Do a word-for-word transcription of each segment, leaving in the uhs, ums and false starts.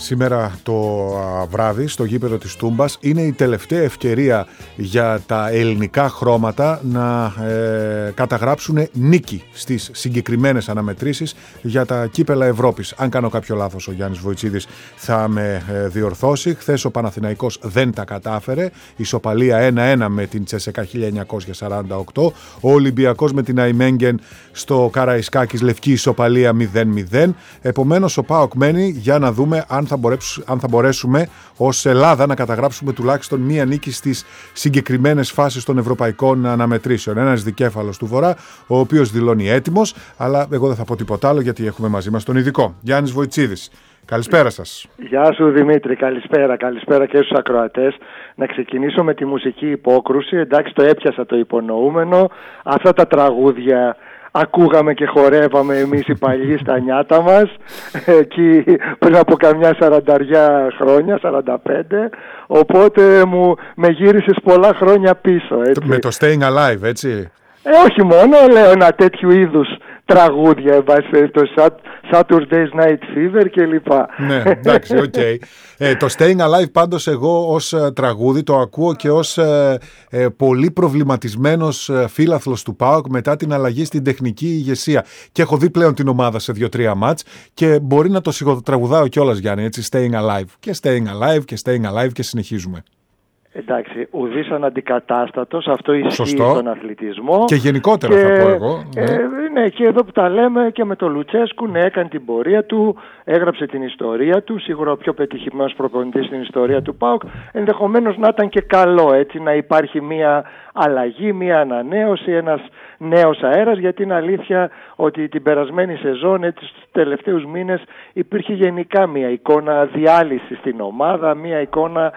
Σήμερα το βράδυ στο γήπεδο της Τούμπας είναι η τελευταία ευκαιρία για τα ελληνικά χρώματα να ε, καταγράψουν νίκη στις συγκεκριμένες αναμετρήσεις για τα κύπελα Ευρώπης. Αν κάνω κάποιο λάθος, ο Γιάννης Βοητσίδης θα με ε, διορθώσει. Χθες ο Παναθηναϊκός δεν τα κατάφερε. Ισοπαλία ένα ένα με την Τσέσεκα χίλια εννιακόσια σαράντα οκτώ. Ο Ολυμπιακός με την Αϊμένγκεν στο Καραϊσκάκης λευκή ισοπαλία μηδέν μηδέν. Επομένως ο ΠΑΟΚ μένει για να δούμε αν θα, μπορέσουμε, αν θα μπορέσουμε ως Ελλάδα να καταγράψουμε τουλάχιστον μία νίκη στις συγκεκριμένες φάσεις των ευρωπαϊκών αναμετρήσεων. Ένας δικέφαλος του Βορρά, ο οποίος δηλώνει έτοιμος, αλλά εγώ δεν θα πω τίποτα άλλο γιατί έχουμε μαζί μας τον ειδικό. Γιάννης Βοητσίδης. Καλησπέρα σας. Γεια σου Δημήτρη, καλησπέρα, καλησπέρα και στους ακροατές. Να ξεκινήσω με τη μουσική υπόκρουση. Εντάξει, το έπιασα το υπονοούμενο. Αυτά τα τραγούδια ακούγαμε και χορεύαμε εμείς οι παλιοί στα νιάτα μας εκεί πριν από καμιά σαρανταριά χρόνια, σαράντα πέντε. Οπότε μου με γύρισες πολλά χρόνια πίσω, έτσι. Με το Staying Alive, έτσι. Ε, όχι μόνο, λέω ένα τέτοιου είδους τραγούδια, εν πάση περιπτώσει, Saturday's Night Fever κλπ. Ναι, εντάξει, οκ. Okay. Ε, το Staying Alive πάντως εγώ ως ε, τραγούδι το ακούω και ως ε, ε, πολύ προβληματισμένος ε, φίλαθλος του ΠΑΟΚ μετά την αλλαγή στην τεχνική ηγεσία. Και έχω δει πλέον την ομάδα σε δύο-τρία μάτς και μπορεί να το σιγοτραγουδάω κιόλας, Γιάννη, έτσι, Staying Alive. Και Staying Alive και Staying Alive και συνεχίζουμε. Εντάξει, ουδής αναντικατάστατος, αυτό ισχύει Σωστό. Στον αθλητισμό. Και γενικότερα και, θα πω εγώ. Ναι. Ε, ναι, και εδώ που τα λέμε και με τον Λουτσέσκου, ναι, έκανε την πορεία του, έγραψε την ιστορία του, σίγουρα ο πιο πετυχημένος προπονητής στην ιστορία του ΠΑΟΚ. Ενδεχομένως να ήταν και καλό, έτσι, να υπάρχει μια αλλαγή, μια ανανέωση, ένας νέος αέρας, γιατί είναι αλήθεια ότι την περασμένη σεζόν, έτσι, στους τελευταίους μήνες, υπήρχε γενικά μια εικόνα διάλυσης στην ομάδα, μια εικόνα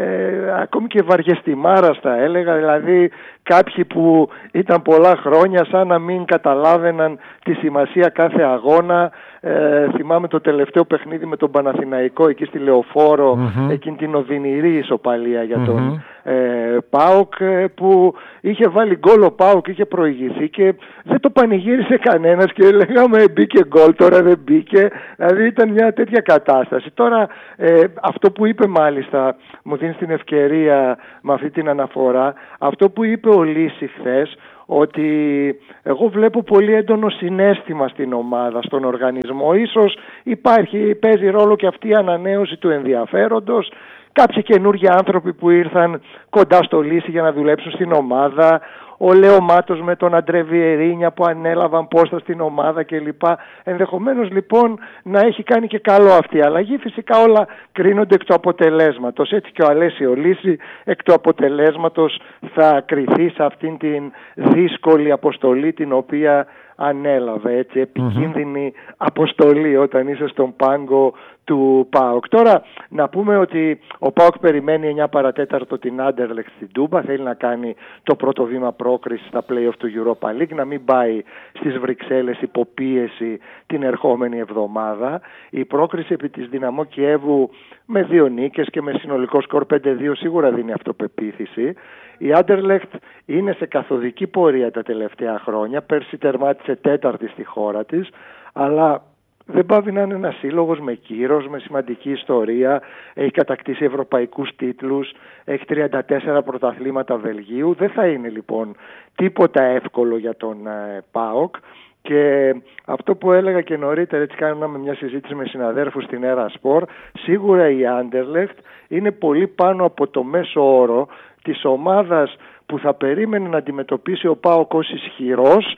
Ε, ακόμη και βαριεστημάρας θα έλεγα, δηλαδή κάποιοι που ήταν πολλά χρόνια σαν να μην καταλάβαιναν τη σημασία κάθε αγώνα. Ε, θυμάμαι το τελευταίο παιχνίδι με τον Παναθηναϊκό εκεί στη Λεωφόρο, mm-hmm. εκείνη την οδυνηρή ισοπαλία για τον mm-hmm. ε, ΠΑΟΚ, που είχε βάλει γκολ ο ΠΑΟΚ, είχε προηγηθεί και δεν το πανηγύρισε κανένας και λέγαμε μπήκε γκολ, τώρα δεν μπήκε, δηλαδή ήταν μια τέτοια κατάσταση. Τώρα ε, αυτό που είπε, μάλιστα μου δίνει την ευκαιρία με αυτή την αναφορά, αυτό που είπε ο Λύση χθες, ότι εγώ βλέπω πολύ έντονο συναίσθημα στην ομάδα, στον οργανισμό. Ίσως υπάρχει, παίζει ρόλο και αυτή η ανανέωση του ενδιαφέροντος. Κάποιοι καινούργιοι άνθρωποι που ήρθαν κοντά στο Λύση για να δουλέψουν στην ομάδα. Ο Λέο Μάτος με τον Αντρέ Βιερίνια που ανέλαβαν πόστα στην ομάδα κλπ. Ενδεχομένως λοιπόν να έχει κάνει και καλό αυτή η αλλαγή. Φυσικά όλα κρίνονται εκ του αποτελέσματος. Έτσι και ο Αλέσιο Λύση εκ του αποτελέσματος θα κριθεί σε αυτήν την δύσκολη αποστολή την οποία ανέλαβε. Έτσι, επικίνδυνη mm-hmm. αποστολή όταν είσαι στον πάγκο του ΠΑΟΚ. Τώρα να πούμε ότι ο ΠΑΟΚ περιμένει εννιά παρατέταρτο την Άντερλεχτ στην Τούμπα, θέλει να κάνει το πρώτο βήμα πρόκριση στα play-off του Europa League, να μην πάει στις Βρυξέλλες υποπίεση την ερχόμενη εβδομάδα. Η πρόκριση επί της Δυναμό Κιέβου με δύο νίκες και με συνολικό σκορ πέντε δύο σίγουρα δίνει αυτοπεποίθηση. Η Άντερλεχτ είναι σε καθοδική πορεία τα τελευταία χρόνια, πέρσι τερμάτισε τέταρτη στη χώρα της, αλλά δεν πάβει να είναι ένας σύλλογος με κύρος, με σημαντική ιστορία, έχει κατακτήσει ευρωπαϊκούς τίτλους, έχει τριάντα τέσσερα πρωταθλήματα Βελγίου. Δεν θα είναι λοιπόν τίποτα εύκολο για τον ε, ΠΑΟΚ. Και αυτό που έλεγα και νωρίτερα, έτσι κάναμε μια συζήτηση με συναδέρφους στην Έρα Σπορ, σίγουρα η Άντερλεχτ είναι πολύ πάνω από το μέσο όρο της ομάδας που θα περίμενε να αντιμετωπίσει ο ΠΑΟΚ ως ισχυρός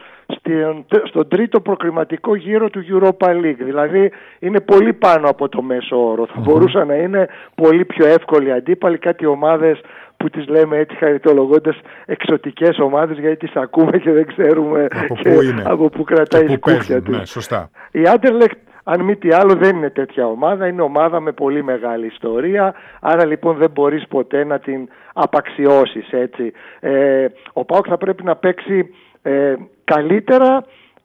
στον τρίτο προκριματικό γύρο του Europa League. Δηλαδή είναι πολύ πάνω από το μέσο όρο. Mm-hmm. Θα μπορούσαν να είναι πολύ πιο εύκολοι αντίπαλοι, κάτι ομάδες που τις λέμε έτσι χαριτολογώντας εξωτικές ομάδες, γιατί τις ακούμε και δεν ξέρουμε από και πού, είναι. Από πού κρατάει η σκούφια τους. Ναι, σωστά. Η Άντερλεχτ, αν μη τι άλλο, δεν είναι τέτοια ομάδα, είναι ομάδα με πολύ μεγάλη ιστορία, άρα λοιπόν δεν μπορείς ποτέ να την απαξιώσεις, έτσι. Ε, ο ΠΑΟΚ θα πρέπει να παίξει ε, καλύτερα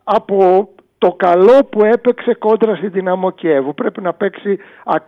από το καλό που έπαιξε κόντρα στην Δυναμό Κιέβου. Πρέπει να παίξει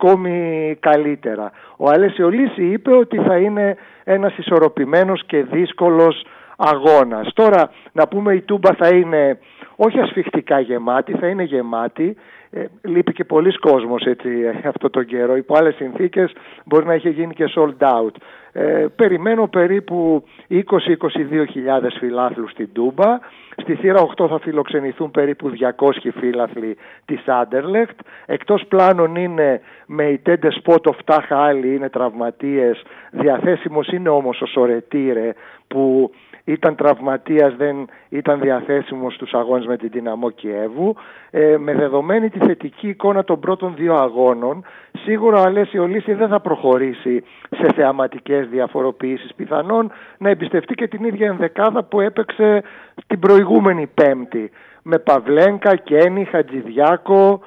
ακόμη καλύτερα. Ο Αλέσιο Λύση είπε ότι θα είναι ένας ισορροπημένος και δύσκολος αγώνας. Τώρα να πούμε η Τούμπα θα είναι όχι ασφιχτικά γεμάτη, θα είναι γεμάτη. ε, λείπει και πολλοί κόσμος έτσι, αυτό τον καιρό. Υπό άλλες συνθήκες μπορεί να είχε γίνει και sold out. Ε, περιμένω περίπου είκοσι με είκοσι δύο χιλιάδες φιλάθλους στην Τούμπα. Στη θύρα οκτώ θα φιλοξενηθούν περίπου διακόσιοι φίλαθλοι της Άντερλεχτ. Εκτός πλάνων είναι με η Τέντε Σπότοφ, τάχα άλλοι είναι τραυματίες. Διαθέσιμος είναι όμως ο Σορετήρε που ήταν τραυματίας, δεν ήταν διαθέσιμος στους αγώνες με την Δυναμό Κιέβου. Ε, με δεδομένη τη θετική εικόνα των πρώτων δύο αγώνων, σίγουρα ο Αλέσιο Λύση δεν θα προχωρήσει σε θεαματικές διαφοροποιήσεις. Πιθανόν να εμπιστευτεί και την ίδια ενδεκάδα που έπαιξε την προηγούμενη Πέμπτη. Με Παυλένκα, Κένι, Χατζηδιάκο,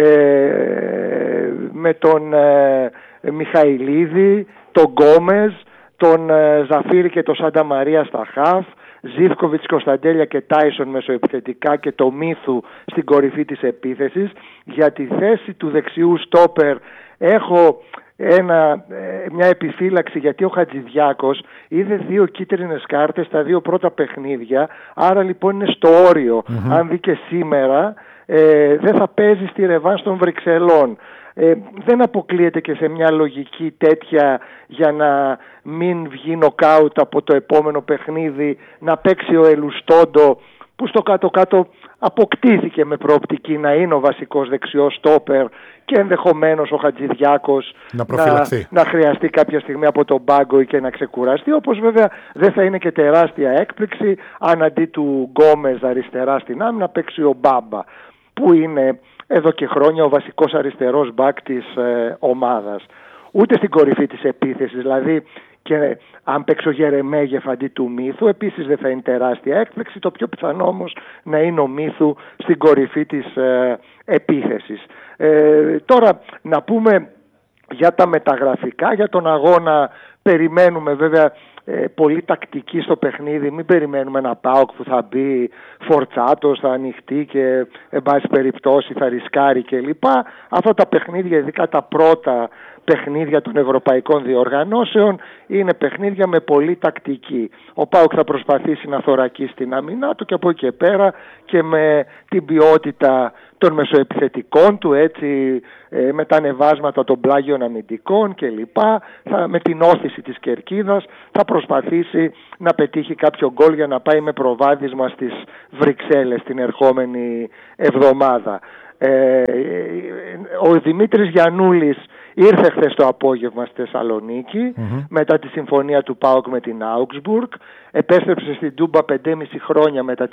ε, με τον ε, Μιχαηλίδη, τον Γκόμεζ, τον ε, Ζαφίρη και τον Σάντα Μαρία στα χαφ, Ζίβκοβιτς, Κωνσταντέλια και Τάισον μεσοεπιθετικά και το Μίθου στην κορυφή της επίθεσης. Για τη θέση του δεξιού στόπερ έχω ένα, μια επιφύλαξη, γιατί ο Χατζηδιάκος είδε δύο κίτρινες κάρτες στα δύο πρώτα παιχνίδια, άρα λοιπόν είναι στο όριο. Mm-hmm. Αν δει και σήμερα ε, δεν θα παίζει στη ρεβάνς των Βρυξελών. Ε, δεν αποκλείεται και σε μια λογική τέτοια για να μην βγει νοκάουτ από το επόμενο παιχνίδι να παίξει ο Ελουστόντο, που στο κάτω-κάτω αποκτήθηκε με προοπτική να είναι ο βασικός δεξιός στόπερ και ενδεχομένως ο Χατζηδιάκος να, να, να χρειαστεί κάποια στιγμή από τον πάγκο και να ξεκουραστεί, όπως βέβαια δεν θα είναι και τεράστια έκπληξη αν αντί του Γκόμεζ αριστερά στην άμυνα παίξει ο Μπάμπα, που είναι εδώ και χρόνια ο βασικός αριστερός μπακ της ε, ομάδας. Ούτε στην κορυφή της επίθεσης, δηλαδή και αν παίξει ο Γερεμέγεφ αντί του Μίθου, επίσης δεν θα είναι τεράστια έκπληξη. Το πιο πιθανό όμως να είναι ο Μίθου στην κορυφή της ε, επίθεσης. Ε, τώρα να πούμε για τα μεταγραφικά, για τον αγώνα περιμένουμε βέβαια ε, πολύ τακτική στο παιχνίδι. Μην περιμένουμε ένα ΠΑΟΚ που θα μπει φορτσάτος, θα ανοιχτεί και εν πάση περιπτώσει θα ρισκάρει κλπ. Αυτά τα παιχνίδια, ειδικά τα πρώτα παιχνίδια των ευρωπαϊκών διοργανώσεων, είναι παιχνίδια με πολύ τακτική. Ο ΠΑΟΚ θα προσπαθήσει να θωρακίσει την άμυνά του και από εκεί και πέρα και με την ποιότητα των μεσοεπιθετικών του, έτσι, ε, με τα ανεβάσματα των πλάγιων αμυντικών κλπ. Με την όθηση της κερκίδας θα προσπαθήσει να πετύχει κάποιο γκολ για να πάει με προβάδισμα στις Βρυξέλλες την ερχόμενη εβδομάδα. Ε, ο Δημήτρης Γιαννούλης ήρθε χθες το απόγευμα στη Θεσσαλονίκη, mm-hmm. μετά τη συμφωνία του ΠΑΟΚ με την Augsburg. Επέστρεψε στην Τούμπα πεντέμισι χρόνια μετά